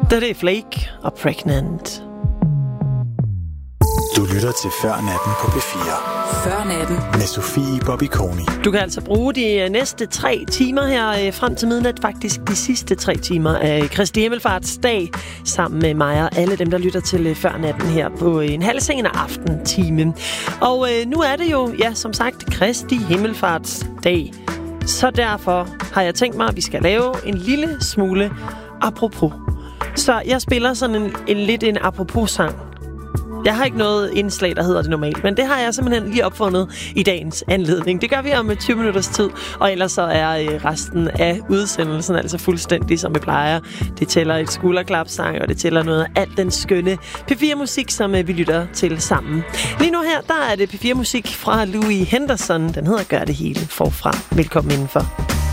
Det er Flake og Pregnant. Du lytter til Før Natten på P4. Før Natten med Sofie Bobby Koni. Du kan altså bruge de næste 3 timer her frem til midnat, faktisk de sidste 3 timer af Kristi Himmelfartsdag, sammen med mig og alle dem, der lytter til Før Natten her på en halv sen aftentime. Og nu er det jo, ja, som sagt, Kristi Himmelfartsdag. Så derfor har jeg tænkt mig, at vi skal lave en lille smule apropos. Så jeg spiller sådan en apropos-sang. Jeg har ikke noget indslag, der hedder det normalt, men det har jeg simpelthen lige opfundet i dagens anledning. Det gør vi om 20 minutters tid, og ellers så er resten af udsendelsen altså fuldstændig, som vi plejer. Det tæller et skulderklapsang, og det tæller noget af alt den skønne P4-musik, som vi lytter til sammen. Lige nu her, der er det P4-musik fra Louis Henderson. Den hedder Gør det hele forfra. Velkommen indenfor.